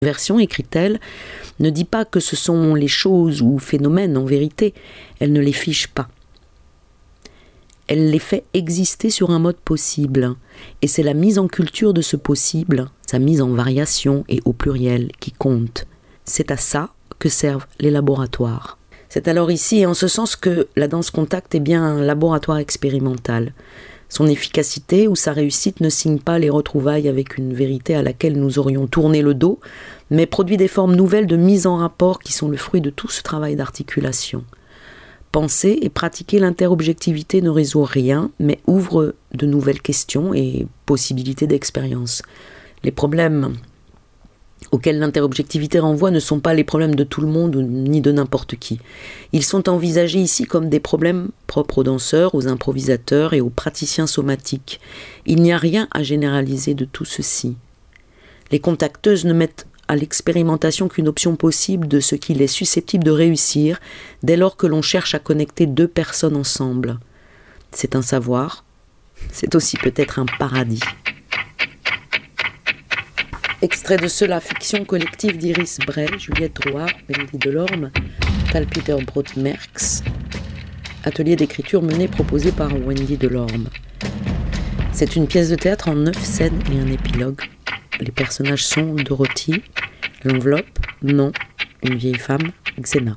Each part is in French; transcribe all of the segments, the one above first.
Version, écrit-elle, ne dit pas que ce sont les choses ou phénomènes en vérité, elle ne les fiche pas. Elle les fait exister sur un mode possible, et c'est la mise en culture de ce possible, sa mise en variation et au pluriel qui compte. C'est à ça que servent les laboratoires. C'est alors ici et en ce sens que la danse contact est bien un laboratoire expérimental. Son efficacité ou sa réussite ne signe pas les retrouvailles avec une vérité à laquelle nous aurions tourné le dos, mais produit des formes nouvelles de mise en rapport qui sont le fruit de tout ce travail d'articulation. Penser et pratiquer l'interobjectivité ne résout rien, mais ouvre de nouvelles questions et possibilités d'expérience. Les problèmes auxquels l'interobjectivité renvoie ne sont pas les problèmes de tout le monde ni de n'importe qui. Ils sont envisagés ici comme des problèmes propres aux danseurs, aux improvisateurs et aux praticiens somatiques. Il n'y a rien à généraliser de tout ceci. Les contacteuses ne mettent à l'expérimentation qu'une option possible de ce qu'il est susceptible de réussir dès lors que l'on cherche à connecter deux personnes ensemble. C'est un savoir, c'est aussi peut-être un paradis. Extrait de cela, fiction collective d'Iris Bray, Juliette Drouard, Wendy Delorme, Tal Peter Brodt-Merks, atelier d'écriture mené proposé par Wendy Delorme. C'est une pièce de théâtre en 9 scènes et un épilogue. Les personnages sont Dorothy, l'enveloppe, non, une vieille femme, Xena.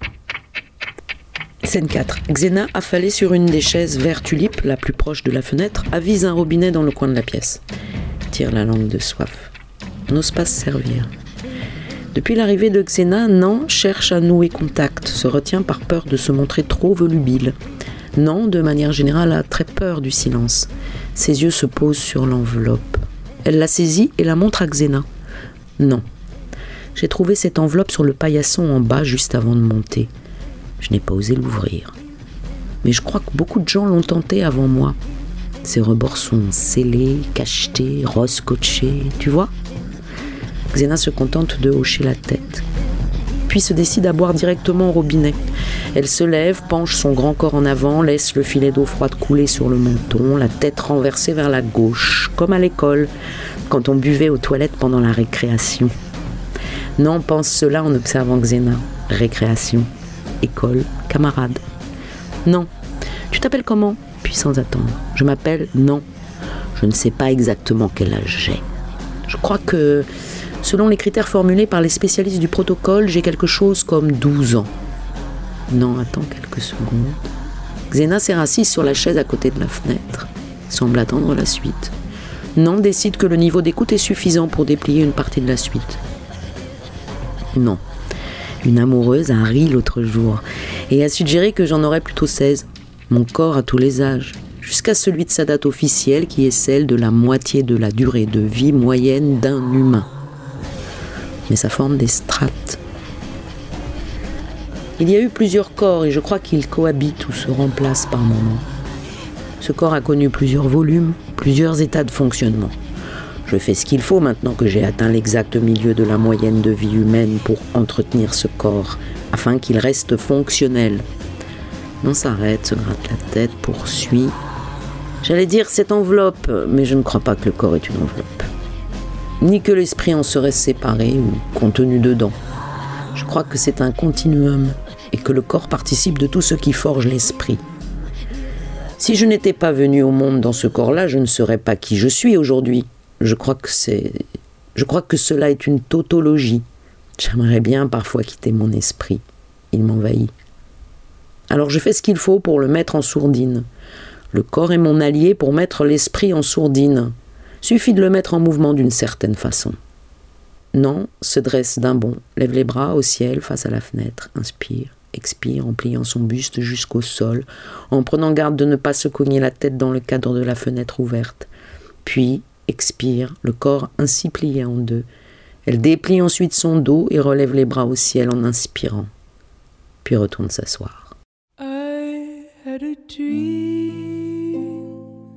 Scène 4. Xena, affalée sur une des chaises vert tulipe, la plus proche de la fenêtre, avise un robinet dans le coin de la pièce. Tire la langue de soif. N'ose pas se servir. Depuis l'arrivée de Xena, Nan cherche à nouer contact, se retient par peur de se montrer trop volubile. Nan, de manière générale, a très peur du silence. Ses yeux se posent sur l'enveloppe. Elle la saisit et la montre à Xena. Non. J'ai trouvé cette enveloppe sur le paillasson en bas juste avant de monter. Je n'ai pas osé l'ouvrir. Mais je crois que beaucoup de gens l'ont tenté avant moi. Ses rebords sont scellés, cachetés, rose scotchés, tu vois ? Xena se contente de hocher la tête, puis se décide à boire directement au robinet. Elle se lève, penche son grand corps en avant, laisse le filet d'eau froide couler sur le menton, la tête renversée vers la gauche, comme à l'école, quand on buvait aux toilettes pendant la récréation. Nan pense cela en observant Xena. Récréation, école, camarade. Non. Tu t'appelles comment ? Puis sans attendre. Je m'appelle Nan. Je ne sais pas exactement quel âge j'ai. Je crois que selon les critères formulés par les spécialistes du protocole, j'ai quelque chose comme 12 ans. Non, attends quelques secondes. Xena s'est assise sur la chaise à côté de la fenêtre. Semble attendre la suite. Nan décide que le niveau d'écoute est suffisant pour déplier une partie de la suite. Non. Une amoureuse a ri l'autre jour et a suggéré que j'en aurais plutôt 16. Mon corps à tous les âges. Jusqu'à celui de sa date officielle qui est celle de la moitié de la durée de vie moyenne d'un humain. Mais ça forme des strates. Il y a eu plusieurs corps et je crois qu'ils cohabitent ou se remplacent par moments. Ce corps a connu plusieurs volumes, plusieurs états de fonctionnement. Je fais ce qu'il faut maintenant que j'ai atteint l'exact milieu de la moyenne de vie humaine pour entretenir ce corps, afin qu'il reste fonctionnel. On s'arrête, se gratte la tête, poursuit. J'allais dire cette enveloppe, mais je ne crois pas que le corps est une enveloppe. Ni que l'esprit en serait séparé ou contenu dedans. Je crois que c'est un continuum et que le corps participe de tout ce qui forge l'esprit. Si je n'étais pas venu au monde dans ce corps-là, je ne serais pas qui je suis aujourd'hui. Je crois que cela est une tautologie. J'aimerais bien parfois quitter mon esprit. Il m'envahit. Alors je fais ce qu'il faut pour le mettre en sourdine. Le corps est mon allié pour mettre l'esprit en sourdine. Suffit de le mettre en mouvement d'une certaine façon. Nan se dresse d'un bond, lève les bras au ciel face à la fenêtre, inspire, expire en pliant son buste jusqu'au sol, en prenant garde de ne pas se cogner la tête dans le cadre de la fenêtre ouverte. Puis expire, le corps ainsi plié en deux. Elle déplie ensuite son dos et relève les bras au ciel en inspirant, puis retourne s'asseoir. I had a dream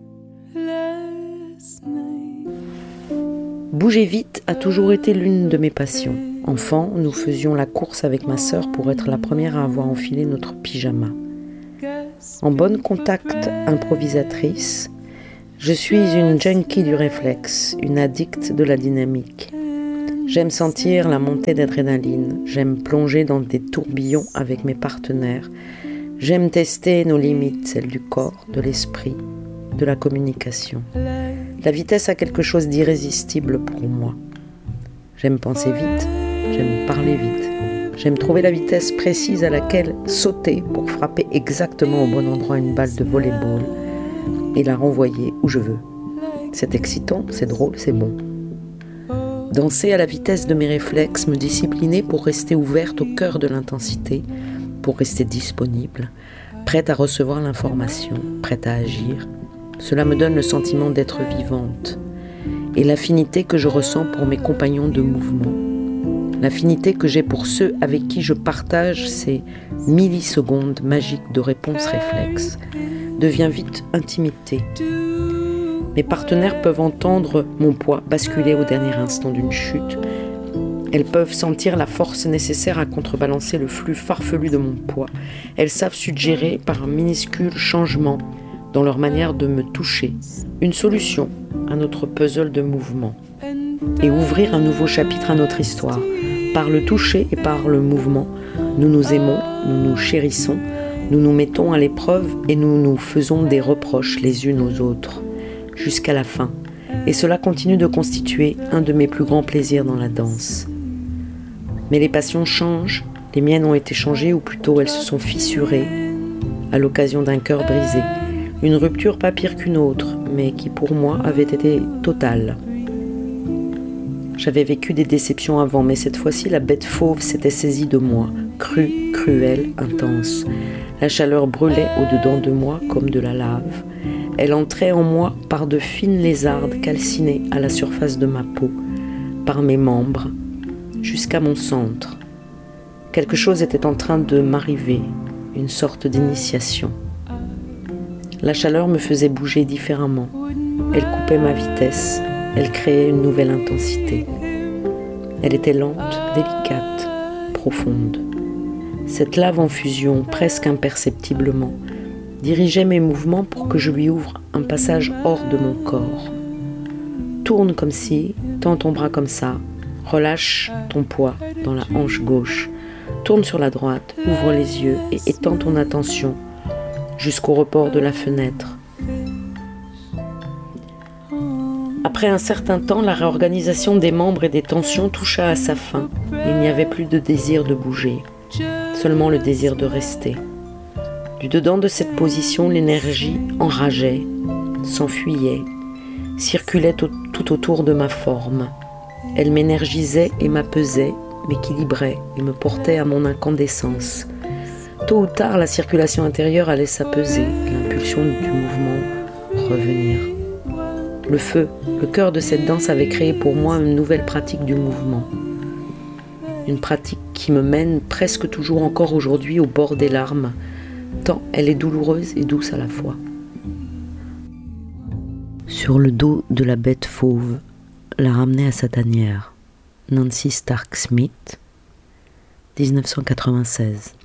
last night. Bouger vite a toujours été l'une de mes passions. Enfant, nous faisions la course avec ma sœur pour être la première à avoir enfilé notre pyjama. En bonne contact improvisatrice, je suis une junkie du réflexe, une addicte de la dynamique. J'aime sentir la montée d'adrénaline, j'aime plonger dans des tourbillons avec mes partenaires, j'aime tester nos limites, celles du corps, de l'esprit, de la communication. La vitesse a quelque chose d'irrésistible pour moi. J'aime penser vite, j'aime parler vite. J'aime trouver la vitesse précise à laquelle sauter pour frapper exactement au bon endroit une balle de volley-ball et la renvoyer où je veux. C'est excitant, c'est drôle, c'est bon. Danser à la vitesse de mes réflexes, me discipliner pour rester ouverte au cœur de l'intensité, pour rester disponible, prête à recevoir l'information, prête à agir. Cela me donne le sentiment d'être vivante et l'affinité que je ressens pour mes compagnons de mouvement. L'affinité que j'ai pour ceux avec qui je partage ces millisecondes magiques de réponse-réflexe devient vite intimité. Mes partenaires peuvent entendre mon poids basculer au dernier instant d'une chute. Elles peuvent sentir la force nécessaire à contrebalancer le flux farfelu de mon poids. Elles savent suggérer par un minuscule changement dans leur manière de me toucher une solution à notre puzzle de mouvement et ouvrir un nouveau chapitre à notre histoire. Par le toucher et par le mouvement, nous nous aimons, nous nous chérissons, nous nous mettons à l'épreuve et nous nous faisons des reproches les unes aux autres, jusqu'à la fin. Et cela continue de constituer un de mes plus grands plaisirs dans la danse. Mais les passions changent, les miennes ont été changées, ou plutôt elles se sont fissurées à l'occasion d'un cœur brisé. Une rupture pas pire qu'une autre, mais qui pour moi avait été totale. J'avais vécu des déceptions avant, mais cette fois-ci, la bête fauve s'était saisie de moi, crue, cruelle, intense. La chaleur brûlait au-dedans de moi comme de la lave. Elle entrait en moi par de fines lézardes calcinées à la surface de ma peau, par mes membres, jusqu'à mon centre. Quelque chose était en train de m'arriver, une sorte d'initiation. La chaleur me faisait bouger différemment. Elle coupait ma vitesse. Elle créait une nouvelle intensité. Elle était lente, délicate, profonde. Cette lave en fusion, presque imperceptiblement, dirigeait mes mouvements pour que je lui ouvre un passage hors de mon corps. Tourne comme ci, tends ton bras comme ça, relâche ton poids dans la hanche gauche, tourne sur la droite, ouvre les yeux et étends ton attention jusqu'au rebord de la fenêtre. Après un certain temps, la réorganisation des membres et des tensions toucha à sa fin. Il n'y avait plus de désir de bouger, seulement le désir de rester. Du dedans de cette position, l'énergie enrageait, s'enfuyait, circulait tout autour de ma forme. Elle m'énergisait et m'apaisait, m'équilibrait et me portait à mon incandescence. Tôt ou tard, la circulation intérieure allait s'apaiser, l'impulsion du mouvement revenir. Le feu, le cœur de cette danse avait créé pour moi une nouvelle pratique du mouvement. Une pratique qui me mène presque toujours encore aujourd'hui au bord des larmes, tant elle est douloureuse et douce à la fois. Sur le dos de la bête fauve, la ramener à sa tanière. Nancy Stark Smith, 1996.